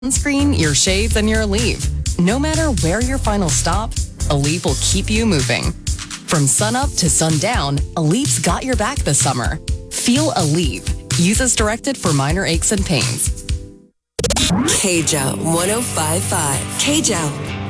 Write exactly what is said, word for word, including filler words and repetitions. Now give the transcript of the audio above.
Sunscreen, your shades, and your Aleve. No matter where your final stop, Aleve will keep you moving. From sunup to sundown, Aleve's got your back this summer. Feel Aleve. Use as directed for minor aches and pains. K J O one oh five point five. K J O.